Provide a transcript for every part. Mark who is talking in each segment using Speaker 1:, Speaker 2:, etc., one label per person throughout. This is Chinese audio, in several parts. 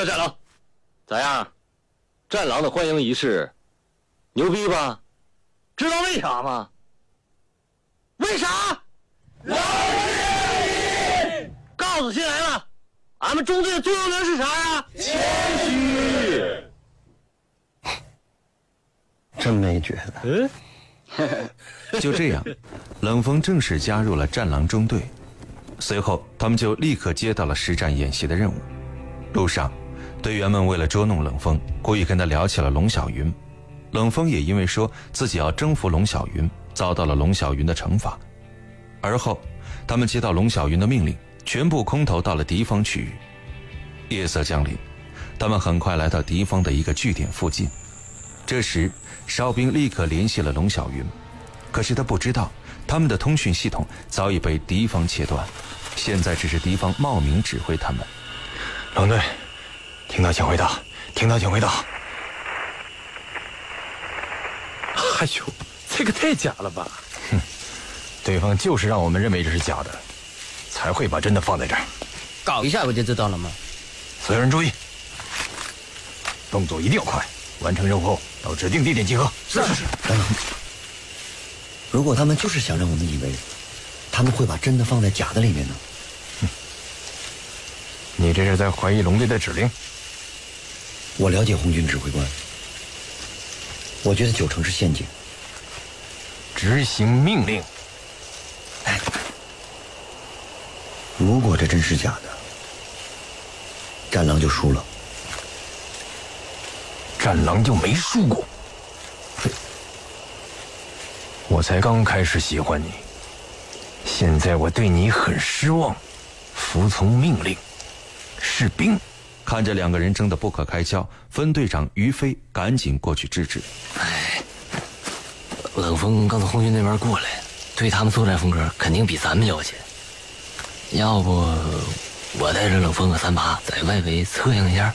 Speaker 1: 了战狼，咋样？战狼的欢迎仪式牛逼吧？知道为啥吗？为啥？老师告诉新来了，俺们中队的座右铭是啥呀？谦虚。
Speaker 2: 真没觉得。
Speaker 3: 就这样，冷锋正式加入了战狼中队。随后，他们就立刻接到了实战演习的任务。路上，队员们为了捉弄冷锋，故意跟他聊起了龙小云。冷锋也因为说自己要征服龙小云，遭到了龙小云的惩罚。而后，他们接到龙小云的命令，全部空投到了敌方区域。夜色降临，他们很快来到敌方的一个据点附近。这时，哨兵立刻联系了龙小云，可是他不知道，他们的通讯系统早已被敌方切断，现在只是敌方冒名指挥他们。
Speaker 2: 龙队，听到请回答，听到请回答。
Speaker 4: 哎呦，这个太假了吧！
Speaker 2: 哼，对方就是让我们认为这是假的，才会把真的放在这儿。
Speaker 5: 搞一下不就知道了吗？
Speaker 2: 所有人注意，动作一定要快，完成任务后到指定地点集合。
Speaker 5: 是。
Speaker 6: 如果他们就是想让我们以为他们会把真的放在假的里面呢？
Speaker 2: 你这是在怀疑龙队的指令？
Speaker 6: 我了解红军指挥官，我觉得90%是陷阱。
Speaker 2: 执行命令。
Speaker 6: 如果这真是假的，战狼就输了。
Speaker 2: 战狼就没输过。我才刚开始喜欢你，现在我对你很失望。服从命令，士兵。
Speaker 3: 看着两个人争得不可开交，分队长于飞赶紧过去制止。
Speaker 5: 冷锋刚从红军那边过来，对他们作战风格肯定比咱们了解。要不我带着冷锋和38在外围策应一下？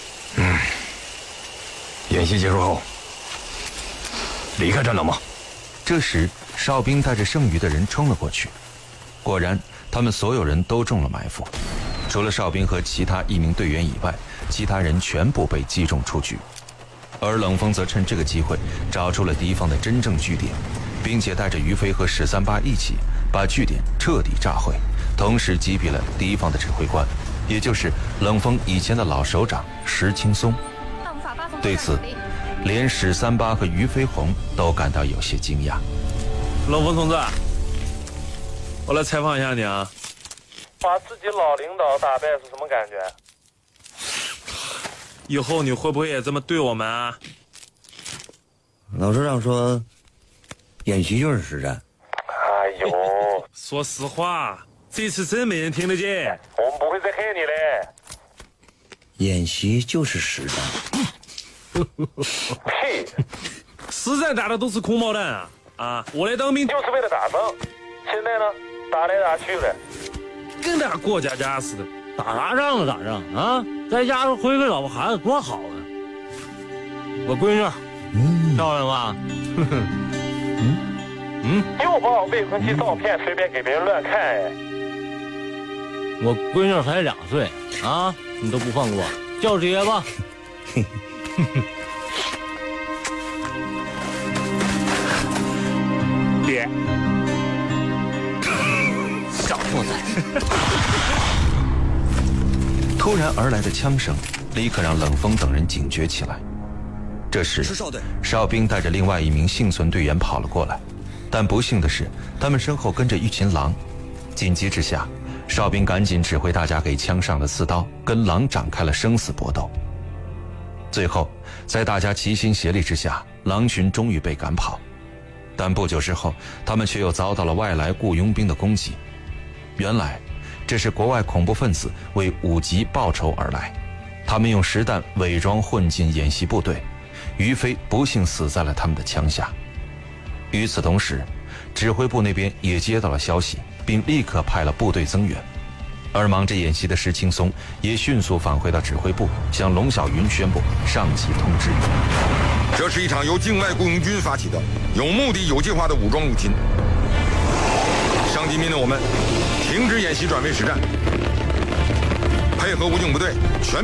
Speaker 2: 演习结束后离开战狼吗？
Speaker 3: 这时哨兵带着剩余的人冲了过去，果然他们所有人都中了埋伏，除了哨兵和其他1名队员以外，其他人全部被击中出局。而冷锋则趁这个机会找出了敌方的真正据点，并且带着于飞和史38一起把据点彻底炸毁，同时击毙了敌方的指挥官，也就是冷锋以前的老首长石青松。对此，连史38和于飞鸿都感到有些惊讶。
Speaker 4: 冷锋同志，我来采访一下你啊。
Speaker 7: 把自己老领导打败是什么感觉？
Speaker 4: 以后你会不会也这么对我们啊？
Speaker 6: 老首长说，演习就是实战。
Speaker 7: 哎呦，
Speaker 4: 说实话，这次真没人听得见。
Speaker 7: 我们不会再害你嘞。
Speaker 6: 演习就是实战。
Speaker 7: 屁！
Speaker 4: 实战打的都是空包弹啊！我来当兵
Speaker 7: 就是为了打仗，现在呢，打来打去的，
Speaker 4: 跟打过家家似的。
Speaker 1: 打啥仗啊？打仗啊！在家回个老婆孩子多好啊！我闺女，漂亮吧？
Speaker 7: 又把我未婚妻照片随便给别人乱看哎。
Speaker 1: 我闺女才2岁啊，你都不放过，叫姐吧。
Speaker 7: 爹，
Speaker 5: 小兔子。
Speaker 3: 突然而来的枪声立刻让冷锋等人警觉起来。这时，哨兵带着另外1名幸存队员跑了过来，但不幸的是，他们身后跟着一群狼。紧急之下，哨兵赶紧指挥大家给枪上了刺刀，跟狼展开了生死搏斗。最后，在大家齐心协力之下，狼群终于被赶跑。但不久之后，他们却又遭到了外来雇佣兵的攻击。原来，这是国外恐怖分子为5级报仇而来，他们用实弹伪装混进演习部队，于飞不幸死在了他们的枪下。与此同时，指挥部那边也接到了消息，并立刻派了部队增援。而忙着演习的石青松也迅速返回到指挥部，向龙小云宣布上级通知：
Speaker 8: 这是一场由境外雇佣军发起的有目的、有计划的武装入侵。上级命令我们停止演习，转为实战，配合武警部队全